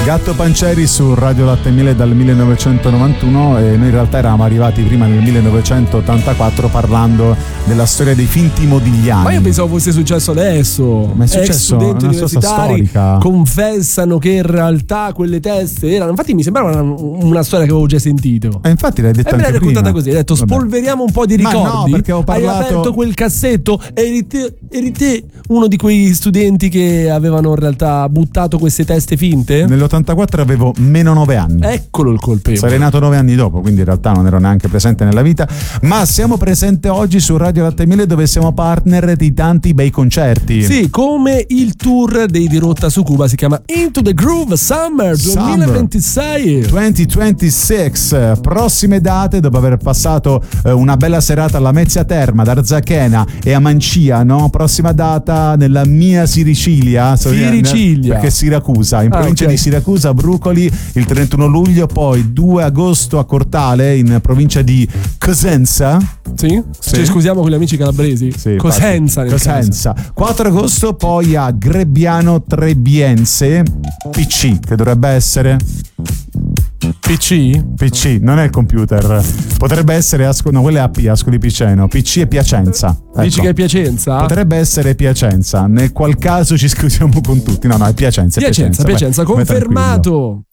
Gatto Pancieri su Radio Latte Miele dal 1991, e noi in realtà eravamo arrivati prima nel 1984 parlando della storia dei finti modigliani. Ma io pensavo fosse successo adesso. Ma è successo, studenti una cosa universitari storica. confessano che in realtà quelle teste erano, infatti mi sembrava una storia che avevo già sentito. E infatti l'hai detta me anche l'hai raccontata prima. così, hai detto Vabbè. spolveriamo un po' di Ma ricordi. no, perché ho parlato... Hai aperto quel cassetto, eri te uno di quei studenti che avevano in realtà buttato queste teste finte? Nell'84 avevo meno 9 anni. Eccolo il colpevole. Sarei nato 9 anni dopo, quindi in realtà non ero neanche presente nella vita, ma siamo presenti oggi su Radio Latte Miele, dove siamo partner di tanti bei concerti. Sì, come il tour dei Dirotta su Cuba, si chiama Into the Groove Summer 2026. 2026, prossime date, dopo aver passato una bella serata alla Mezzia Terma, ad Arzachena e a Mancia, no? Prossima data nella mia Sicilia, perché Siracusa, in provincia di Siracusa, Brucoli, il 31 luglio, poi 2 agosto a Cortale, in provincia di Cosenza. Sì? Ci scusiamo con gli amici calabresi. Sì, Cosenza. 4 agosto poi a Grebbiano Trebbiense, PC, che dovrebbe essere... PC, non è il computer. Potrebbe essere no, quella è AP, Ascoli Piceno. PC è Piacenza. Ecco. Dici che è Piacenza? Potrebbe essere Piacenza. Nel qual caso ci scusiamo con tutti. No, è Piacenza. Piacenza, confermato.